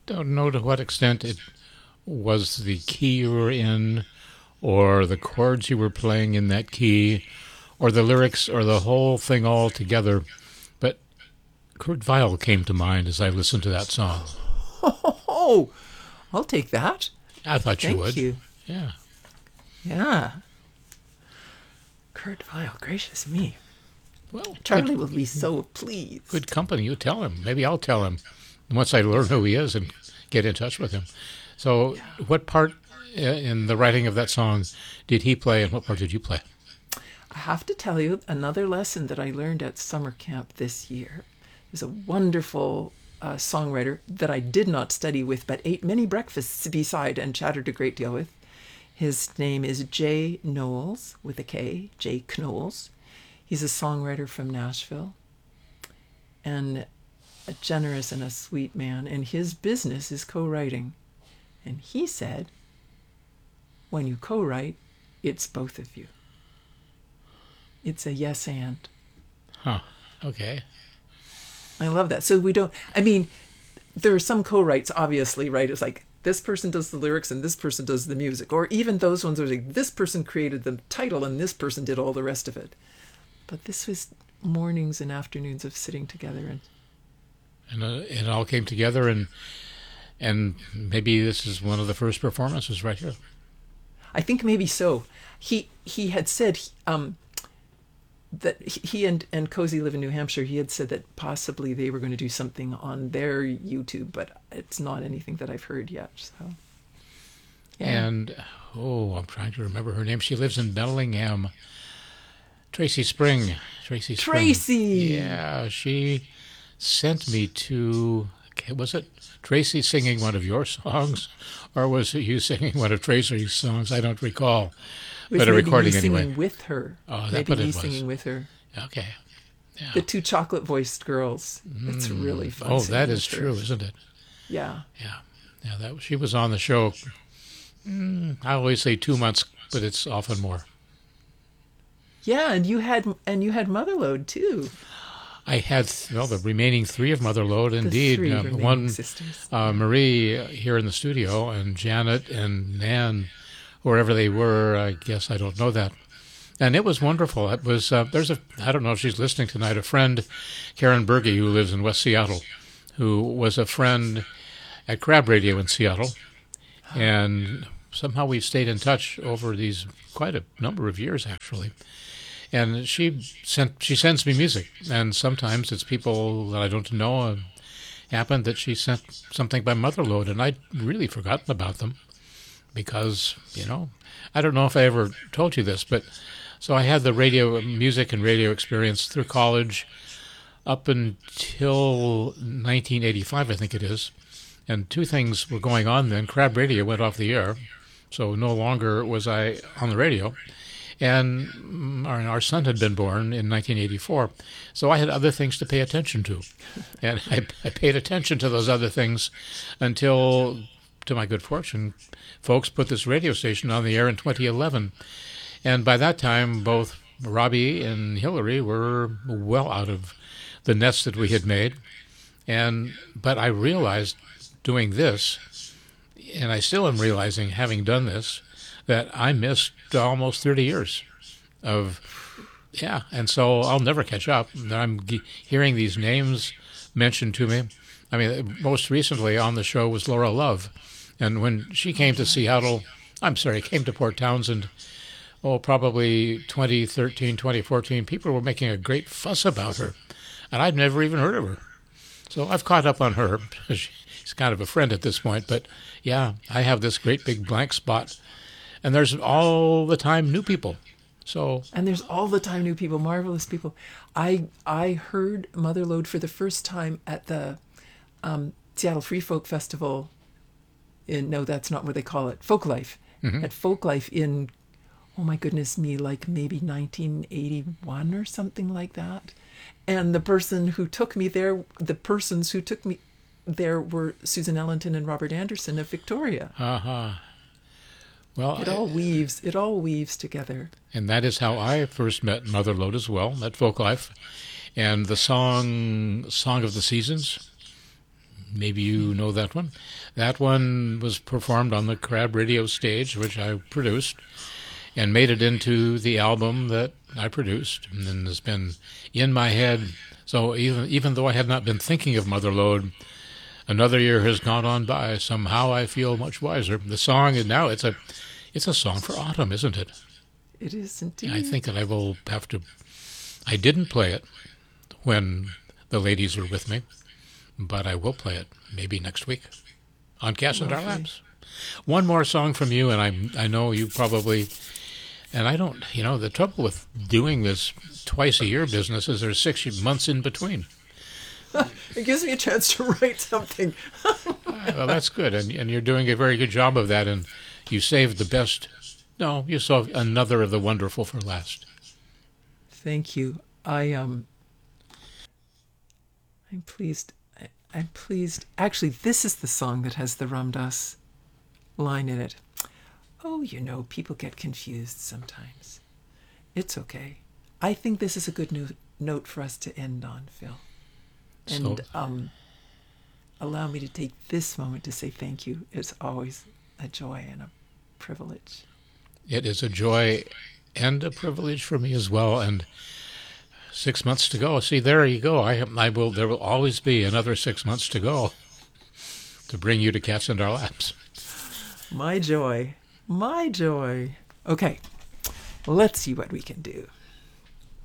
don't know to what extent it was the key you were in, or the chords you were playing in that key, or the lyrics, or the whole thing all together. But Kurt Weill came to mind as I listened to that song. Oh, I'll take that. I thought you would. Thank you. Yeah. Yeah. Kurt Weill, gracious me. Well, Charlie will be so pleased. good company. You tell him. Maybe I'll tell him once I learn who he is and get in touch with him. So, what part in the writing of that song did he play, and what part did you play? I have to tell you another lesson that I learned at summer camp this year. There's a wonderful songwriter that I did not study with, but ate many breakfasts beside and chattered a great deal with. His name is Jay Knowles, with a K, Jay Knowles. He's a songwriter from Nashville and a generous and a sweet man, and his business is co-writing. And he said, when you co-write, it's both of you. It's a yes and. Huh. Okay. I love that. So we don't, I mean, there are some co-writes, obviously, right? It's like this person does the lyrics and this person does the music. Or even those ones where like this person created the title and this person did all the rest of it. But this was mornings and afternoons of sitting together. And it all came together, and maybe this is one of the first performances right here. I think maybe so. He had said that he and Cozy live in New Hampshire. He had said that possibly they were going to do something on their YouTube, but it's not anything that I've heard yet. So, yeah. And, I'm trying to remember her name. She lives in Bellingham. Tracy Spring. Tracy! Yeah, she sent me to, was it Tracy singing one of your songs, or was it you singing one of Tracy's songs? I don't recall. But a recording anyway. Singing with her. Oh, maybe that's what it me was. Singing with her. Okay. Yeah. The two chocolate-voiced girls. It's really fun. Oh, that is with her. true, isn't it? Yeah. Yeah. She was on the show. I always say 2 months, but it's often more. Yeah, and you had Motherlode too. I had the remaining three of Motherlode, indeed. The three One, sisters. Marie here in the studio, and Janet and Nan, wherever they were. I guess I don't know that. And it was wonderful. It was I don't know if she's listening tonight, a friend, Karen Berge, who lives in West Seattle, who was a friend at Crab Radio in Seattle, and somehow we've stayed in touch over these quite a number of years, actually. And she sends me music, and sometimes it's people that I don't know. It happened that she sent something by Motherlode, and I'd really forgotten about them because, I don't know if I ever told you this, but so I had the radio music and radio experience through college up until 1985, I think it is. And two things were going on then. Crab Radio went off the air, so no longer was I on the radio. And our son had been born in 1984, so I had other things to pay attention to. And I paid attention to those other things until, to my good fortune, folks put this radio station on the air in 2011. And by that time, both Robbie and Hillary were well out of the nest that we had made. But I realized doing this, and I still am realizing, having done this, that I missed almost 30 years of, and so I'll never catch up. I'm hearing these names mentioned to me. I mean, most recently on the show was Laura Love, and when she came to Port Townsend, probably 2013, 2014, people were making a great fuss about her, and I'd never even heard of her. So I've caught up on her. She's kind of a friend at this point, but I have this great big blank spot. And there's all the time new people. And there's all the time new people, marvelous people. I heard Motherlode for the first time at the Seattle Free Folk Festival. No, that's not what they call it. Folklife. Mm-hmm. At Folklife in, oh my goodness me, like maybe 1981 or something like that. And the persons who took me there were Susan Ellington and Robert Anderson of Victoria. Uh-huh. Well, it all weaves together. And that is how I first met Motherlode as well, at Folklife. And the song of the Seasons, Maybe you know that one. That one was performed on the Crab Radio stage, which I produced, and made it into the album that I produced, and then has been in my head. So even though I have not been thinking of Motherlode, another year has gone on by. Somehow I feel much wiser. The song is now it's a song for autumn, isn't it? It is indeed. I think that I will have to. I didn't play it when the ladies were with me, but I will play it maybe next week on Cats in Our Laps. One more song from you, and I know you probably. And I don't, the trouble with doing this twice a year business is there's 6 months in between. It gives me a chance to write something. Well, that's good. And you're doing a very good job of that. And you saved the best. No, you saved another of the wonderful for last. Thank you. I'm pleased. I'm pleased. Actually, this is the song that has the Ram Dass line in it. Oh, people get confused sometimes. It's okay. I think this is a good note for us to end on, Phil. And allow me to take this moment to say thank you. It's always a joy and a privilege. It is a joy and a privilege for me as well. And 6 months to go. See, there you go. There will always be another 6 months to go to bring you to Cats in Our Laps. My joy. My joy. Okay, let's see what we can do.